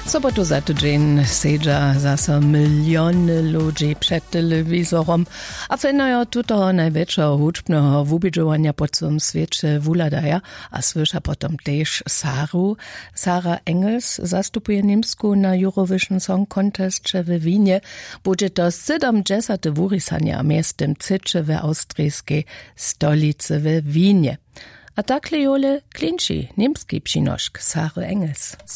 Sobotu za tydzień sedza zase miliony ludzi przed telewizorom, a fenojo tutego największego huczbnego wubidżowania po całym świecie wuladaja, a słysza potem też Sarah Engels zastupuje Niemsku na Eurovision Song Contest w Wienie. Będzie to 70. wurisania miastem Cycze w austrijskiej stolicy w Wienie. A tak Leole klinči niemski pšinošk Sarah Engels.